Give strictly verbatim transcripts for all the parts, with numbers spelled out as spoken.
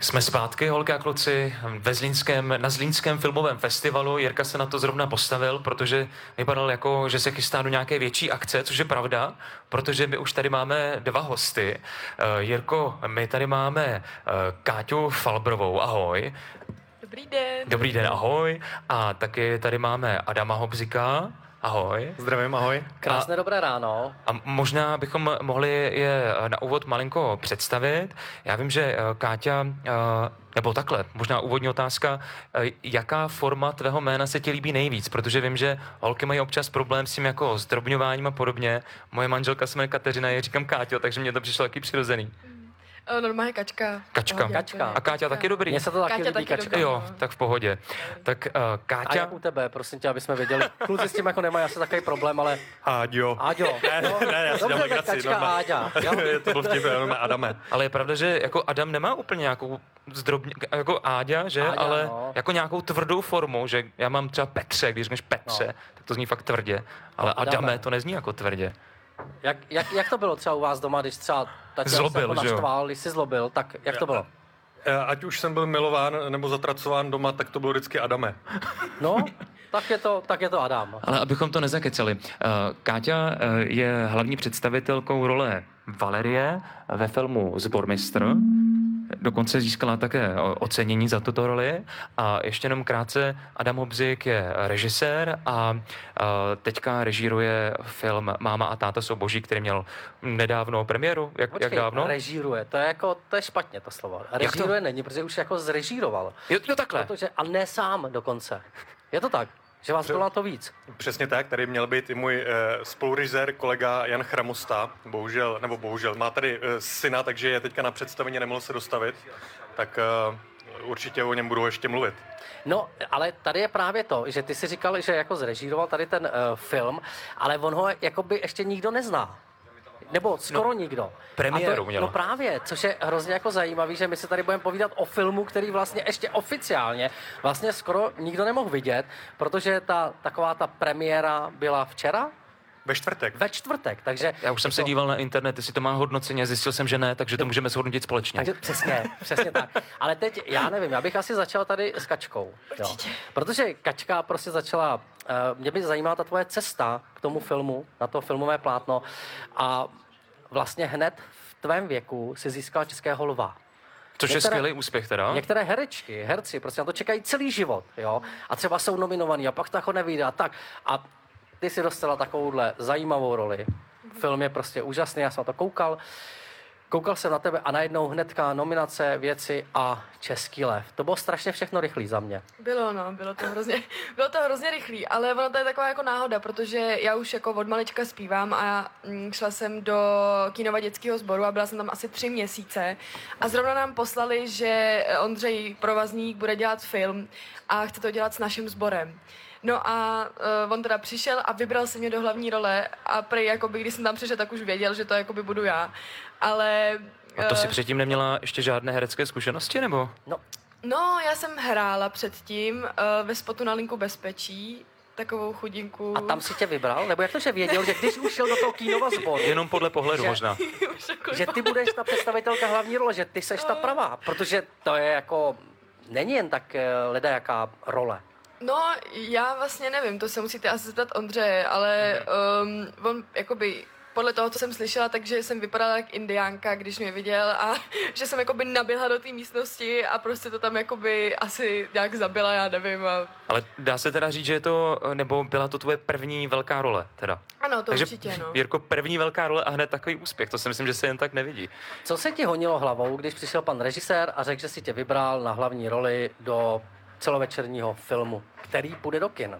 Jsme zpátky, holky a kluci, ve Zlínském, na Zlínském filmovém festivalu. Jirka se na to zrovna postavil, protože vypadal jako, že se chystá do nějaké větší akce, což je pravda, protože my už tady máme dva hosty. Uh, Jirko, my tady máme uh, Káťu Falbrovou, ahoj. Dobrý den. Dobrý den, ahoj. A taky tady máme Adama Hobzika. Ahoj. Zdravím, ahoj. Krásné a, dobré ráno. A možná bychom mohli je na úvod malinko představit. Já vím, že Káťa, nebo takhle, možná úvodní otázka, jaká forma tvého jména se ti líbí nejvíc? Protože vím, že holky mají občas problém s tím jako zdrobňováním a podobně. Moje manželka se jmenuje Kateřina, já říkám Káťo, takže mě to přišlo taky přirozený. O, normálně kačka. Kačka. Kačka. A Káťa taky dobrý? Mně se to taky Káťa líbí, taky Kačka. dobrý. Jo, tak v pohodě. Tak uh, A Káťa... jak u tebe, prosím tě, aby jsme věděli. Kluci s tím jako nemají asi takový problém, ale... Áďo. Áďo. Ne, ne, ne, já si Dobře, dělám tak legraci, Kačka normálně. Áďa. Jo? Je to byl vtip, jenom Adame. Ale je pravda, že jako Adam nemá úplně nějakou zdrobně, jako Áďa, že? Áďa, ale no. jako nějakou tvrdou formu, že já mám třeba Petře, když řekneš Petře, no. tak to zní fakt tvrdě. Ale No, Adame. Adame to nezní jako tvrdě. Jak, jak, jak to bylo třeba u vás doma, když třeba tak Zlobil, jako že jo? naštval, když jsi zlobil, tak jak to bylo? Ať už jsem byl milován nebo zatracován doma, tak to bylo vždycky Adame. No, tak je to, tak je to Adam. Ale abychom to nezakeceli. Káťa je hlavní představitelkou role Valerie ve filmu Zbormistr. Dokonce získala také ocenění za tuto roli. A ještě jenom krátce, Adam Hobzik je režisér a teďka režíruje film Máma a táta jsou boží, který měl nedávno premiéru. Jak, Počkej, jak dávno? režíruje, to je jako, to je špatně to slovo. Režíruje není, protože už jako zrežíroval. Jo, jo takhle. Protože, a ne sám dokonce. Je to tak, že vás bylo na to víc. Přesně tak, tady měl být i můj uh, spolurežisér, kolega Jan Chramosta, bohužel, nebo bohužel, má tady uh, syna, takže je teďka na představení, nemohl se dostavit, tak uh, určitě o něm budu ještě mluvit. No, ale tady je právě to, že ty si říkal, že jako zrežíroval tady ten uh, film, ale on ho jakoby ještě nikdo nezná. Nebo skoro no, nikdo. Premiéru to, měl. No právě, což je hrozně jako zajímavý, že my si tady budeme povídat o filmu, který vlastně ještě oficiálně vlastně skoro nikdo nemohl vidět, protože ta taková ta premiéra byla včera? Ve čtvrtek. Ve čtvrtek, takže... Já už jsem to... se díval na internet, jestli to má hodnocení, zjistil jsem, že ne, takže to můžeme shodnotit společně. Takže přesně, přesně tak. Ale teď, já nevím, já bych asi začal tady s Kačkou. Jo. Protože Kačka prostě začala, uh, mě by zajímala ta tvoje cesta k tomu filmu, na to filmové plátno a vlastně hned v tvém věku si získala Českého lva. Což je Některé- skvělý úspěch teda. Některé herečky, herci, prostě na to čekají celý život, jo, a třeba jsou nominovaní a pak to jako nevyjde a tak. A ty si dostala takovouhle zajímavou roli. Film je prostě úžasný, já jsem na to koukal. Koukal jsem na tebe a najednou hnedka nominace, věci a Český lev. To bylo strašně všechno rychlý za mě. Bylo, no, bylo to hrozně, bylo to hrozně rychlý, ale ono to je taková jako náhoda, protože já už jako od malička zpívám a mm, šla jsem do Kínova dětského sboru a byla jsem tam asi tři měsíce a zrovna nám poslali, že Ondřej Provazník bude dělat film a chce to dělat s naším sborem. No a uh, on teda přišel a vybral si mě do hlavní role a prej, jakoby, když jsem tam přišel, tak už věděl, že to jakoby budu já. Ale... A to si uh, předtím neměla ještě žádné herecké zkušenosti, nebo? No, No, já jsem hrála předtím uh, ve spotu na linku bezpečí, takovou chudinku. a tam si tě vybral? Nebo jak to, že věděl, že když už šel do toho Kínova sboru, Jenom podle pohledu Že- možná. Už jako- že ty budeš ta představitelka hlavní role, že ty seš ta pravá, protože to je jako, není jen tak uh, ledajaká role. No, já vlastně nevím, to se musíte asi zeptat Ondřeje, ale um, on jakoby podle toho, co jsem slyšela, takže jsem vypadala jak indiánka, když mě viděl a že jsem jakoby naběhla do té místnosti a prostě to tam jakoby asi nějak zabila, já nevím. A... Ale dá se teda říct, že je to, nebo byla to tvoje první velká role, teda. Ano, to Takže, určitě, no. Jirko, první velká role a hned takový úspěch, to si myslím, že se jen tak nevidí. Co se ti honilo hlavou, když přišel pan režisér a řekl, že si tě vybral na hlavní roli do celovečerního filmu, který půjde do kin?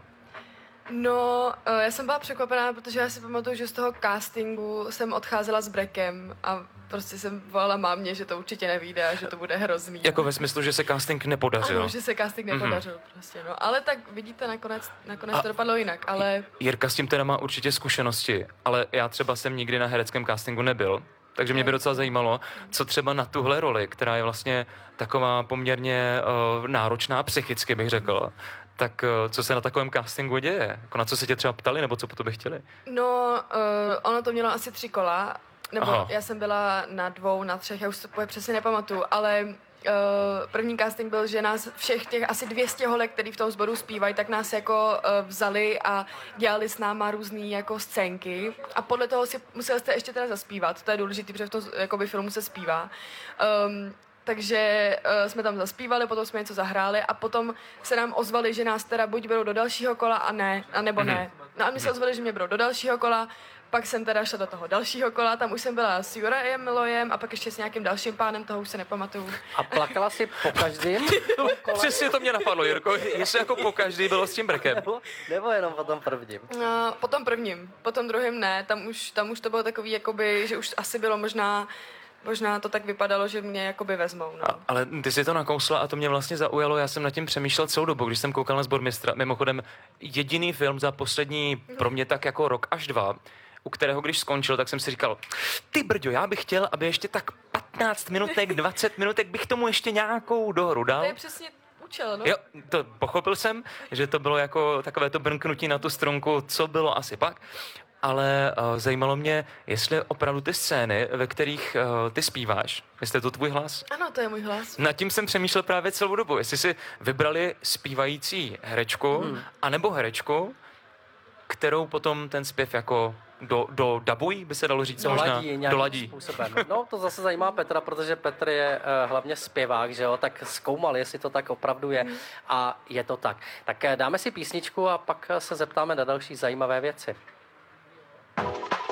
No, eh, já jsem byla překvapená, protože já si pamatuju, že z toho castingu jsem odcházela s brekem a prostě jsem volala mámě, že to určitě nevyjde a že to bude hrozný. Jako ve smyslu, že se casting nepodařil. Ano, že se casting nepodařil mm-hmm. prostě, no. Ale tak vidíte, nakonec, nakonec A- to dopadlo jinak, ale... Jirka s tím teda má určitě zkušenosti, ale já třeba jsem nikdy na hereckém castingu nebyl. Takže mě by docela zajímalo, co třeba na tuhle roli, která je vlastně taková poměrně uh, náročná psychicky, bych řekl. Tak uh, co se na takovém castingu děje? Jako na co se tě třeba ptali, nebo co po tobě chtěli? No, uh, ono to mělo asi tři kola, nebo Aha. já jsem byla na dvou, na třech, já už to úplně přesně nepamatuju, ale první casting byl, že nás všech těch asi dvě stě holek, který v tom sboru zpívají, tak nás jako uh, vzali a dělali s náma různý jako scénky a podle toho si museli jste ještě teda zaspívat, to je důležité, protože v tom jakoby, filmu se zpívá. Um, takže uh, jsme tam zaspívali, potom jsme něco zahráli a potom se nám ozvali, že nás teda buď berou do dalšího kola a ne, a nebo ne. No a my se ozvali, že mě berou do dalšího kola, pak jsem teda šla do toho dalšího kola, tam už jsem byla s Jurajem Milojem a pak ještě s nějakým dalším pánem, toho už se nepamatuju. A plakala si po každém? Přesně to mě napadlo, Jirko, jestli jako po každý bylo s tím brekem. Nebo, nebo jenom po tom prvním? No, po tom prvním, po tom druhým ne, tam už, tam už to bylo takový, jakoby, že už asi bylo možná Možná to tak vypadalo, že mě jakoby vezmou. No. A, ale ty si to nakousla a to mě vlastně zaujalo. Já jsem nad tím přemýšlel celou dobu, když jsem koukal na Sbormistra. Mimochodem, jediný film za poslední, pro mě tak jako rok až dva, u kterého když skončil, tak jsem si říkal, ty brďo, já bych chtěl, aby ještě tak patnáct minutek, dvacet minutek bych tomu ještě nějakou dohru dal. To je přesně účel, no. Jo, to pochopil jsem, že to bylo jako takové to brnknutí na tu strunku, co bylo asi pak. Ale uh, zajímalo mě, jestli opravdu ty scény, ve kterých uh, ty zpíváš, jestli je to tvůj hlas? Ano, to je můj hlas. Nad tím jsem přemýšlel právě celou dobu, jestli si vybrali zpívající herečku, hmm. anebo herečku, kterou potom ten zpěv jako do, do dabují, by se dalo říct, Doladí možná nějakým doladí. způsobem. No, to zase zajímá Petra, protože Petr je uh, hlavně zpěvák, že jo, tak zkoumal, jestli to tak opravdu je hmm. a je to tak. Tak dáme si písničku a pak se zeptáme na další zajímavé věci.